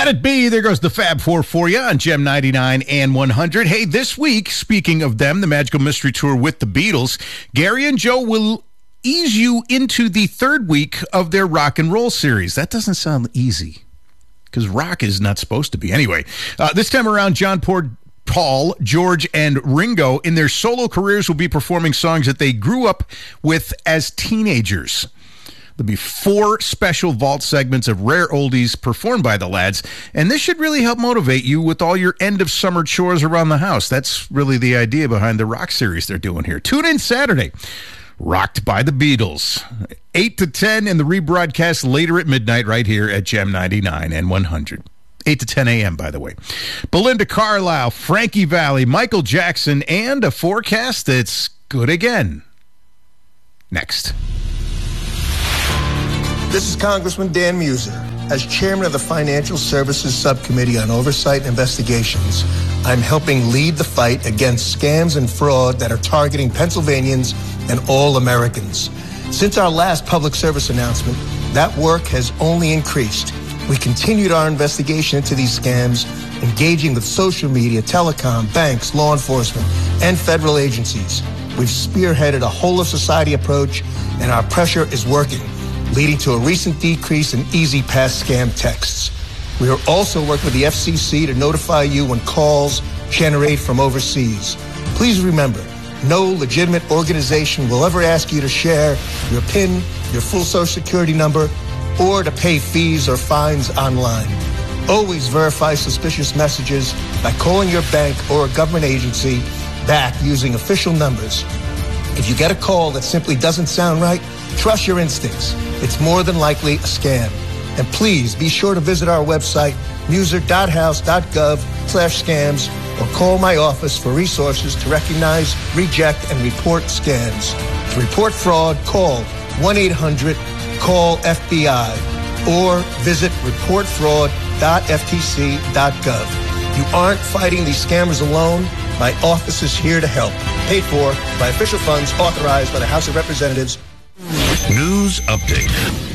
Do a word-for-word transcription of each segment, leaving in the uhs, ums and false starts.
Let it be. There goes the Fab Four for you on Gem ninety-nine and one hundred. Hey, this week, speaking of them, the Magical Mystery Tour with the Beatles, Gary and Joe will ease you into the third week of their rock and roll series. That doesn't sound easy, because rock is not supposed to be. Anyway, uh, this time around, John Port Paul, George, and Ringo in their solo careers will be performing songs that they grew up with as teenagers. There'll be four special vault segments of rare oldies performed by the lads, and this should really help motivate you with all your end-of-summer chores around the house. That's really the idea behind the rock series they're doing here. Tune in Saturday. Rocked by the Beatles. eight to ten, and the rebroadcast later at midnight right here at Gem ninety-nine and one hundred. eight to ten a.m., by the way. Belinda Carlisle, Frankie Valli, Michael Jackson, and a forecast that's good again. Next. This is Congressman Dan Muser. As chairman of the Financial Services Subcommittee on Oversight and Investigations, I'm helping lead the fight against scams and fraud that are targeting Pennsylvanians and all Americans. Since our last public service announcement, that work has only increased. We continued our investigation into these scams, engaging with social media, telecom, banks, law enforcement, and federal agencies. We've spearheaded a whole-of-society approach, and our pressure is working, leading to a recent decrease in Easy Pass scam texts. We are also working with the F C C to notify you when calls generate from overseas. Please remember, no legitimate organization will ever ask you to share your PIN, your full social security number, or to pay fees or fines online. Always verify suspicious messages by calling your bank or a government agency back using official numbers. If you get a call that simply doesn't sound right, trust your instincts. It's more than likely a scam. And please be sure to visit our website, muser.house.gov slash scams, or call my office for resources to recognize, reject, and report scams. To report fraud, call one eight hundred call F B I or visit report fraud dot f t c dot gov. You aren't fighting these scammers alone. My office is here to help. Paid for by official funds authorized by the House of Representatives. News update.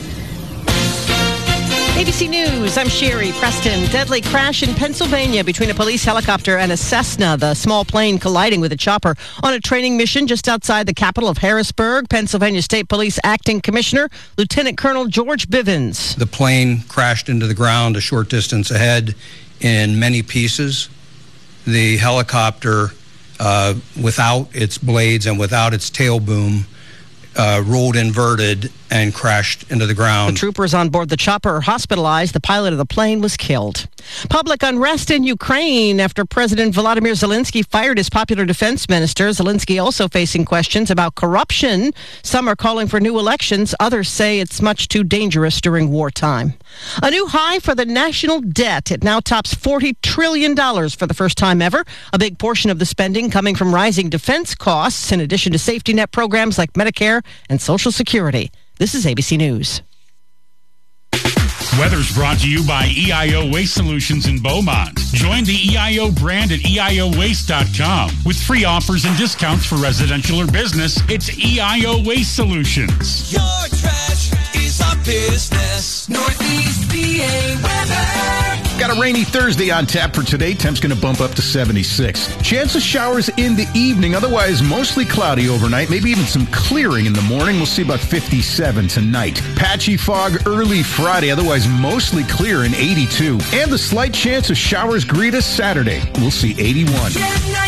A B C News, I'm Sherry Preston. Deadly crash in Pennsylvania between a police helicopter and a Cessna, the small plane colliding with a chopper on a training mission just outside the capital of Harrisburg. Pennsylvania State Police Acting Commissioner, Lieutenant Colonel George Bivens. The plane crashed into the ground a short distance ahead in many pieces. The helicopter, uh, without its blades and without its tail boom, Uh, rolled inverted and crashed into the ground. The troopers on board the chopper are hospitalized. The pilot of the plane was killed. Public unrest in Ukraine after President Volodymyr Zelensky fired his popular defense minister. Zelensky also facing questions about corruption. Some are calling for new elections. Others say it's much too dangerous during wartime. A new high for the national debt. It now tops forty trillion dollars for the first time ever. A big portion of the spending coming from rising defense costs, in addition to safety net programs like Medicare and Social Security. This is A B C News. Weather's brought to you by E I O Waste Solutions in Beaumont. Join the E I O brand at E I O waste dot com. With free offers and discounts for residential or business, it's E I O Waste Solutions. Your trash is our business. Northeast P A weather. Got a rainy Thursday on tap for today. Temp's going to bump up to seventy-six. Chance of showers in the evening. Otherwise, mostly cloudy overnight. Maybe even some clearing in the morning. We'll see about fifty-seven tonight. Patchy fog early Friday. Otherwise, mostly clear in eighty-two. And the slight chance of showers greet us Saturday. We'll see eighty-one.